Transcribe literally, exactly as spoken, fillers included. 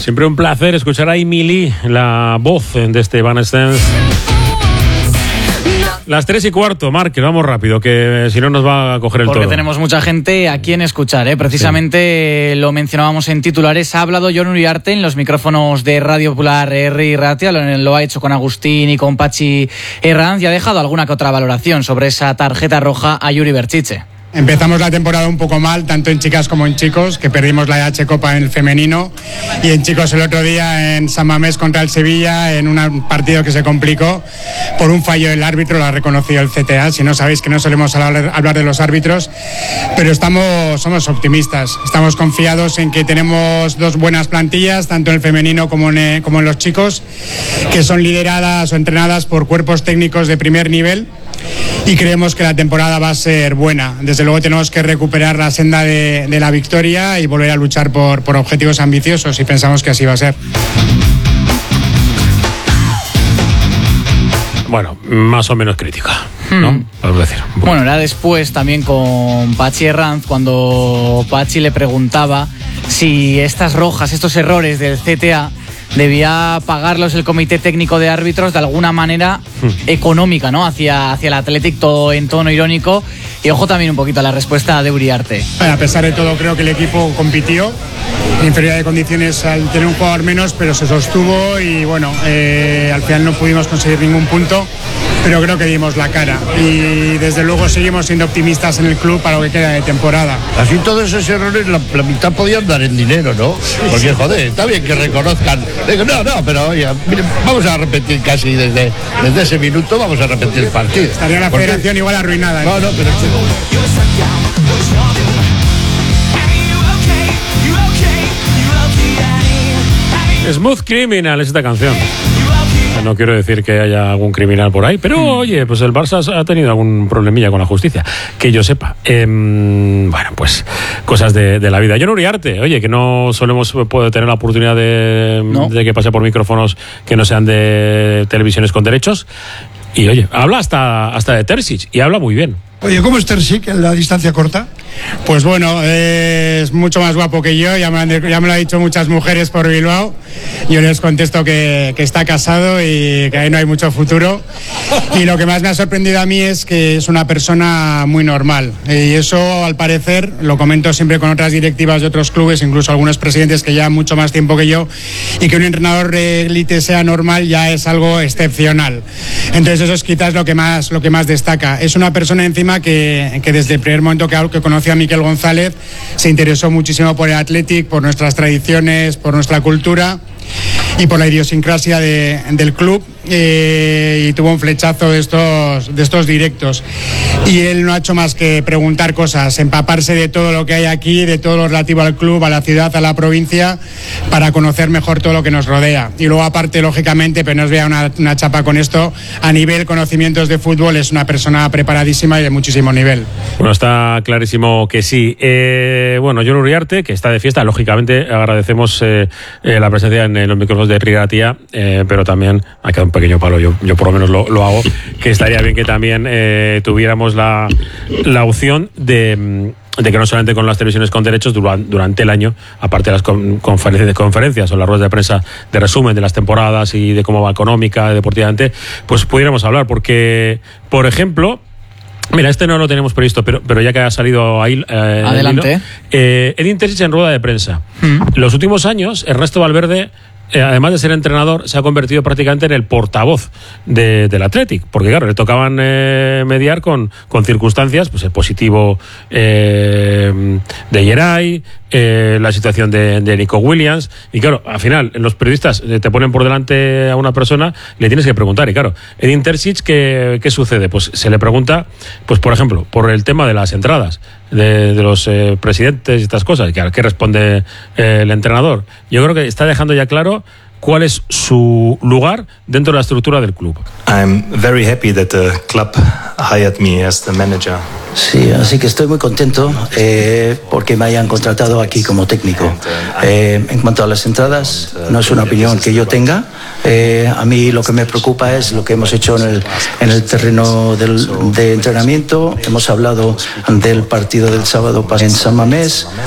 Siempre un placer escuchar a Emily, la voz de este Evanescence. Las tres y cuarto, Marc, vamos rápido, que si no nos va a coger el Porque todo. tenemos mucha gente a quien escuchar, ¿eh? Precisamente sí. Lo mencionábamos en titulares. Ha hablado Jon Uriarte en los micrófonos de Radio Popular Herri Ratia, lo, lo ha hecho con Agustín y con Pachi Herranz y ha dejado alguna que otra valoración sobre esa tarjeta roja a Yuri Berchiche. Empezamos la temporada un poco mal, tanto en chicas como en chicos, que perdimos la H Copa en el femenino, y en chicos el otro día en San Mamés contra el Sevilla, en un partido que se complicó por un fallo del árbitro, lo ha reconocido el C T A. Si no sabéis que no solemos hablar, hablar de los árbitros, pero estamos, somos optimistas, estamos confiados en que tenemos dos buenas plantillas, tanto en el femenino como en, como en los chicos, que son lideradas o entrenadas por cuerpos técnicos de primer nivel, y creemos que la temporada va a ser buena. Desde luego tenemos que recuperar la senda de, de la victoria y volver a luchar por, por objetivos ambiciosos, y pensamos que así va a ser. Bueno, más o menos crítica, ¿no? Hmm. Podemos decir. Bueno. bueno, era después también con Pachi Herranz, cuando Pachi le preguntaba si estas rojas, estos errores del C T A debía pagarlos el Comité Técnico de Árbitros de alguna manera hmm. económica, ¿no? Hacia, hacia el Athletic, todo en tono irónico. Y ojo también un poquito a la respuesta de Uriarte. Bueno, a pesar de todo, creo que el equipo compitió en inferioridad de condiciones al tener un jugador menos, pero se sostuvo y bueno, eh, al final no pudimos conseguir ningún punto, pero creo que dimos la cara y desde luego seguimos siendo optimistas en el club para lo que queda de temporada. Así todos esos errores la, la mitad podían dar en dinero, ¿no? Porque joder, está bien que reconozcan. Digo, no, no, pero oye, miren, vamos a repetir casi desde, desde ese minuto, vamos a repetir el partido. Estaría la federación porque... igual arruinada. ¿eh? No, no, pero... Smooth Criminal es esta canción. No quiero decir que haya algún criminal por ahí, pero mm. oye, pues el Barça ha tenido algún problemilla con la justicia, que yo sepa. Eh, bueno, pues cosas de, de la vida. Jon Uriarte, oye, que no solemos poder tener la oportunidad de, no. de que pase por micrófonos que no sean de televisiones con derechos. Y oye, habla hasta, hasta de Terzic y habla muy bien. Oye, ¿cómo es Terzic en la distancia corta? Pues bueno, eh, es mucho más guapo que yo, ya me, han, ya me lo han dicho muchas mujeres por Bilbao. Yo les contesto que, que está casado y que ahí no hay mucho futuro. Y lo que más me ha sorprendido a mí es que es una persona muy normal. Y eso, al parecer, lo comento siempre con otras directivas de otros clubes, incluso algunos presidentes que llevan mucho más tiempo que yo, y que un entrenador de élite sea normal ya es algo excepcional. Entonces eso es quizás lo que más, lo que más destaca. Es una persona encima que, que desde el primer momento que, que conoció a Miquel González se interesó muchísimo por el Athletic, por nuestras tradiciones, por nuestra cultura y por la idiosincrasia de, del club, eh, y tuvo un flechazo de estos, de estos directos, y él no ha hecho más que preguntar cosas, empaparse de todo lo que hay aquí, de todo lo relativo al club, a la ciudad, a la provincia, para conocer mejor todo lo que nos rodea. Y luego aparte, lógicamente, pero no os vea una, una chapa con esto, a nivel conocimientos de fútbol es una persona preparadísima y de muchísimo nivel. Bueno, está clarísimo que sí. Eh, bueno, Jon Uriarte, que está de fiesta, lógicamente agradecemos eh, eh, la presencia en los micrófonos de Herri Ratia, eh, pero también ha quedado un pequeño palo, yo, yo por lo menos lo, lo hago, que estaría bien que también eh, tuviéramos la, la opción de, de que no solamente con las televisiones con derechos durante, durante el año, aparte de las con, conferencias, conferencias o las ruedas de prensa de resumen de las temporadas y de cómo va económica, deportivamente, pues pudiéramos hablar, porque, por ejemplo, mira, este no lo tenemos previsto, pero, pero ya que ha salido ahí... Eh, Adelante. Hilo, eh, Edin Terzic en rueda de prensa. Mm. Los últimos años, Ernesto Valverde, eh, además de ser entrenador, se ha convertido prácticamente en el portavoz de, del Athletic, porque claro, le tocaban eh, mediar con, con circunstancias, pues el positivo eh, de Geray, eh, la situación de, de Nico Williams, y claro, al final los periodistas te ponen por delante a una persona y le tienes que preguntar, y claro, Edin Terzic, ¿qué, qué sucede? Pues se le pregunta, pues por ejemplo, por el tema de las entradas de, de los eh, presidentes y estas cosas, que ¿qué responde eh, el entrenador? Yo creo que está dejando ya claro cuál es su lugar dentro de la estructura del club. I'm very happy that the club hired me as the manager. Sí, así que estoy muy contento eh, porque me hayan contratado aquí como técnico. Eh, en cuanto a las entradas, no es una opinión que yo tenga. Eh, a mí lo que me preocupa es lo que hemos hecho en el, en el terreno del, de entrenamiento. Hemos hablado del partido del sábado en San Mamés.